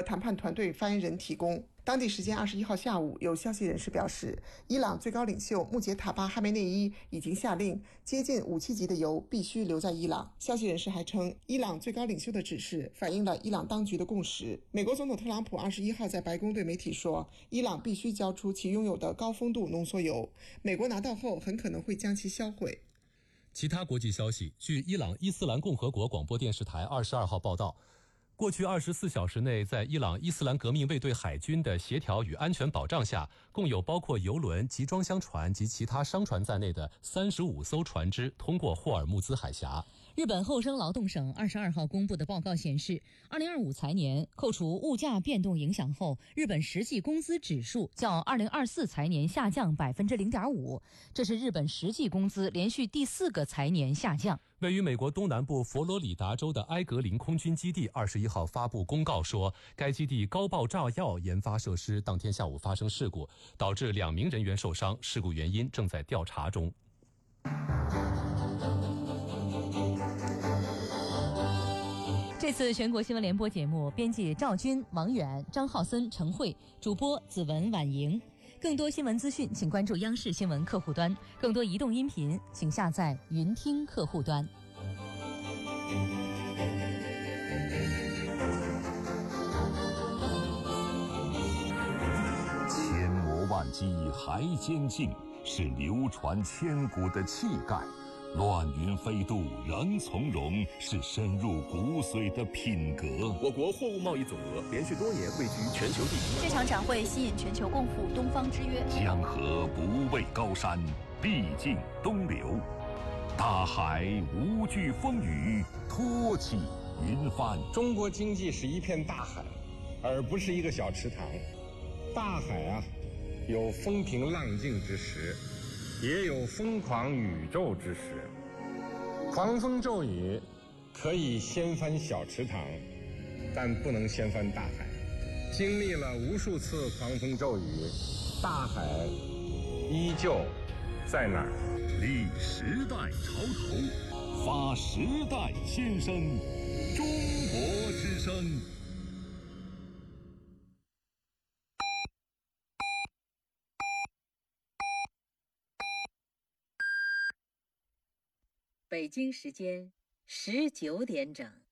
谈判团队发言人提供。当地时间21号下午，有消息人士表示，伊朗最高领袖穆杰塔巴·哈梅内伊已经下令，接近武器级的油必须留在伊朗。消息人士还称，伊朗最高领袖的指示反映了伊朗当局的共识。美国总统特朗普21号在白宫对媒体说，伊朗必须交出其拥有的高丰度浓缩铀，美国拿到后很可能会将其销毁。 其他国际消息，据伊朗伊斯兰共和国广播电视台22号报道，过去24小时内，在伊朗伊斯兰革命卫队海军的协调与安全保障下，共有包括油轮、集装箱船及其他商船在内的35艘船只通过霍尔木兹海峡。 日本厚生劳动省22号公布的报告显示，2025财年扣除物价变动影响后，日本实际工资指数较2024财年下降 0.5%， 这是日本实际工资连续第4个财年下降。 位于美国东南部佛罗里达州的埃格林空军基地21号发布公告说，该基地高爆炸药研发设施当天下午发生事故，导致2名人员受伤，事故原因正在调查中。 这次全国新闻联播节目，编辑赵军、王远、张浩森、陈慧，主播子文、婉莹。更多新闻资讯，请关注央视新闻客户端；更多移动音频，请下载云听客户端。 千磨万击还坚劲，是流传千古的气概。乱云飞渡仍从容，是深入骨髓的品格。 我国货物贸易总额连续多年位居全球第一。 这场展会吸引全球共赴东方之约。 江河不畏高山，必尽东流。大海无惧风雨，托起云帆。 中国经济是一片大海，而不是一个小池塘。大海啊，有风平浪静之时，也有疯狂宇宙之时。狂风骤雨可以掀翻小池塘，但不能掀翻大海。经历了无数次狂风骤雨，大海依旧在那儿。 立时代潮头，发时代先声，中国之声。 北京时间19点整。